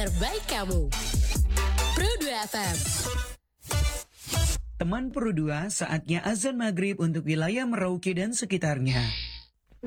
terbaik kamu. Pro 2 FM. Teman Pro 2, saatnya azan maghrib untuk wilayah Merauke dan sekitarnya.